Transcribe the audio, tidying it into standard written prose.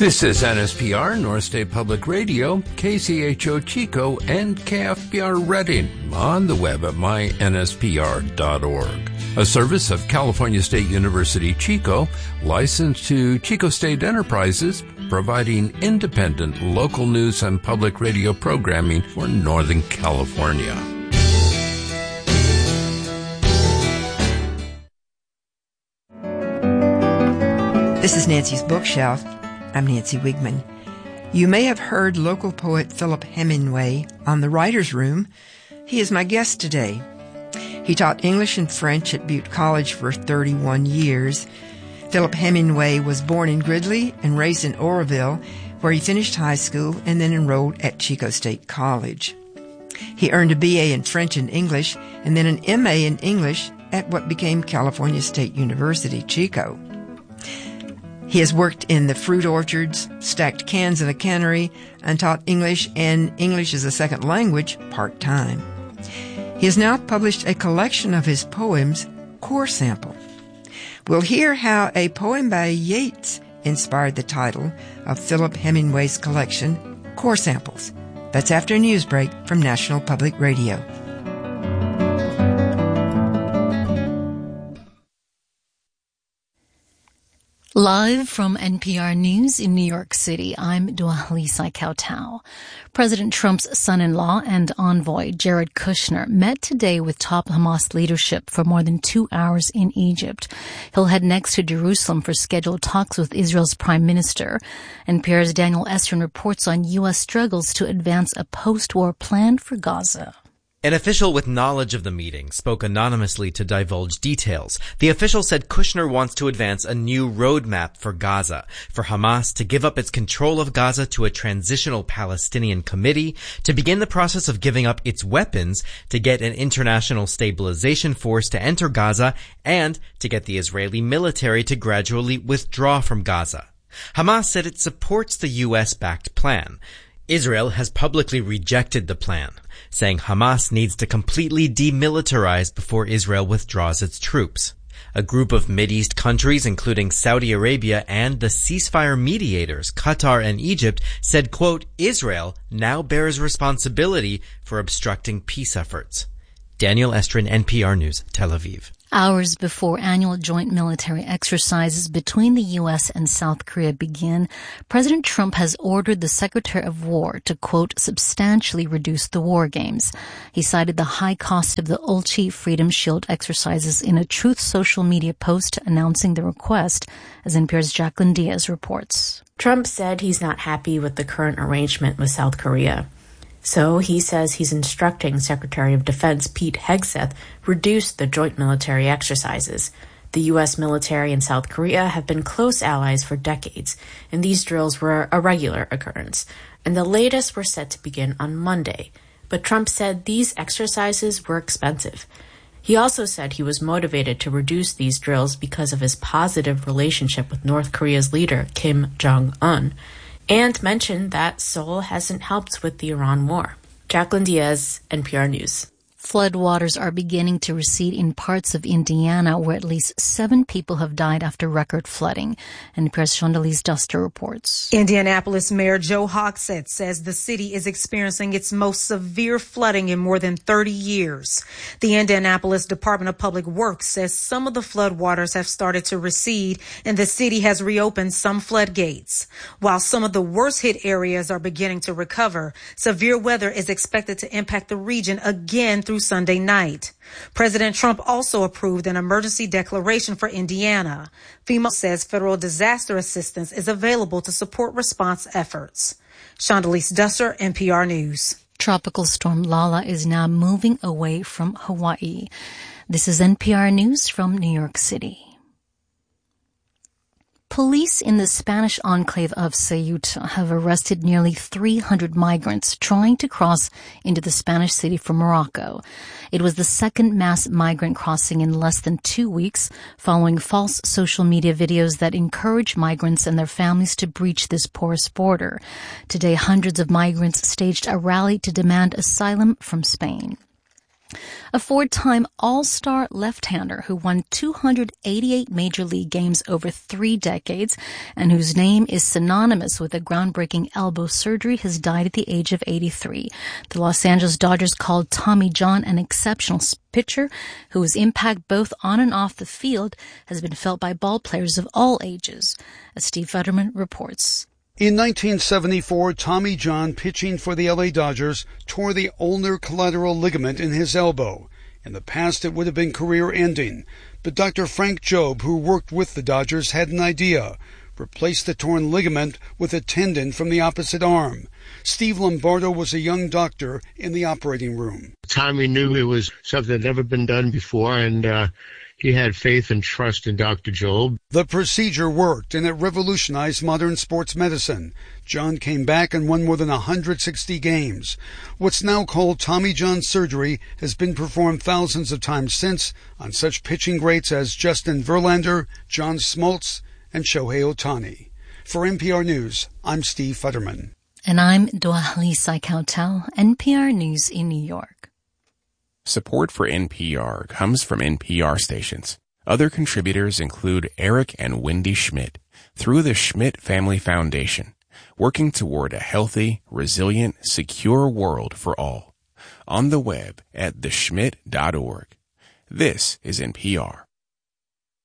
This is NSPR, North State Public Radio, KCHO Chico, and KFBR Redding on the web at mynspr.org. A service of California State University Chico, licensed to Chico State Enterprises, providing independent local news and public radio programming for Northern California. This is Nancy's Bookshelf. I'm Nancy Wigman. You may have heard local poet Philip Hemingway on the Writer's Room. He is my guest today. He taught English and French at Butte College for 31 years. Philip Hemingway was born in Gridley and raised in Oroville, where he finished high school and then enrolled at Chico State College. He earned a BA in French and English and then an MA in English at what became California State University, Chico. He has worked in the fruit orchards, stacked cans in a cannery, and taught English and English as a second language part-time. He has now published a collection of his poems, Core Sample. We'll hear how a poem by Yeats inspired the title of Philip Hemingway's collection, Core Samples. That's after a news break from National Public Radio. Live from NPR News in New York City, I'm Dwalisa Kautau. President Trump's son-in-law and envoy, Jared Kushner, met today with top Hamas leadership for more than 2 hours in Egypt. He'll head next to Jerusalem for scheduled talks with Israel's prime minister. NPR's Daniel Estrin reports on U.S. struggles to advance a post-war plan for Gaza. An official with knowledge of the meeting spoke anonymously to divulge details. The official said Kushner wants to advance a new roadmap for Gaza, for Hamas to give up its control of Gaza to a transitional Palestinian committee, to begin the process of giving up its weapons, to get an international stabilization force to enter Gaza, and to get the Israeli military to gradually withdraw from Gaza. Hamas said it supports the U.S.-backed plan. Israel has publicly rejected the plan, saying Hamas needs to completely demilitarize before Israel withdraws its troops. A group of Mideast countries, including Saudi Arabia and the ceasefire mediators, Qatar and Egypt, said, quote, Israel now bears responsibility for obstructing peace efforts. Daniel Estrin, NPR News, Tel Aviv. Hours before annual joint military exercises between the U.S. and South Korea begin, President Trump has ordered the Secretary of War to, quote, substantially reduce the war games. He cited the high cost of the Ulchi Freedom Shield exercises in a Truth social media post announcing the request, as NPR's Jacqueline Diaz reports. Trump said he's not happy with the current arrangement with South Korea. So he says he's instructing Secretary of Defense Pete Hegseth reduce the joint military exercises. The U.S. military and South Korea have been close allies for decades, and these drills were a regular occurrence. And the latest were set to begin on Monday. But Trump said these exercises were expensive. He also said he was motivated to reduce these drills because of his positive relationship with North Korea's leader, Kim Jong-un, and mentioned that Seoul hasn't helped with the Iran war. Jacqueline Diaz, NPR News. Floodwaters are beginning to recede in parts of Indiana, where at least 7 people have died after record flooding. NPR's Shondalise Duster reports. Indianapolis Mayor Joe Hogsett says the city is experiencing its most severe flooding in more than 30 years. The Indianapolis Department of Public Works says some of the floodwaters have started to recede, and the city has reopened some floodgates. While some of the worst-hit areas are beginning to recover, severe weather is expected to impact the region again through Sunday night. President Trump also approved an emergency declaration for Indiana. FEMA says federal disaster assistance is available to support response efforts. Shondalise Dusser, NPR News. Tropical storm Lala is now moving away from Hawaii. This is NPR News from New York City. Police in the Spanish enclave of Ceuta have arrested nearly 300 migrants trying to cross into the Spanish city from Morocco. It was the second mass migrant crossing in less than 2 weeks, following false social media videos that encourage migrants and their families to breach this porous border. Today, hundreds of migrants staged a rally to demand asylum from Spain. A four-time All-Star left-hander who won 288 Major League games over 3 decades and whose name is synonymous with a groundbreaking elbow surgery has died at the age of 83. The Los Angeles Dodgers called Tommy John an exceptional pitcher whose impact both on and off the field has been felt by ball players of all ages, as Steve Futterman reports. In 1974, Tommy John, pitching for the LA Dodgers, tore the ulnar collateral ligament in his elbow. In the past, it would have been career-ending, but Dr. Frank Jobe, who worked with the Dodgers, had an idea. Replace the torn ligament with a tendon from the opposite arm. Steve Lombardo was a young doctor in the operating room. Tommy knew it was something that had never been done before, and he had faith and trust in Dr. Jobe. The procedure worked, and it revolutionized modern sports medicine. John came back and won more than 160 games. What's now called Tommy John surgery has been performed thousands of times since on such pitching greats as Justin Verlander, John Smoltz, and Shohei Ohtani. For NPR News, I'm Steve Futterman. And I'm Doahlisa Kautal, NPR News in New York. Support for NPR comes from NPR stations. Other contributors include Eric and Wendy Schmidt through the Schmidt Family Foundation, working toward a healthy, resilient, secure world for all. On the web at theschmidt.org. This is NPR.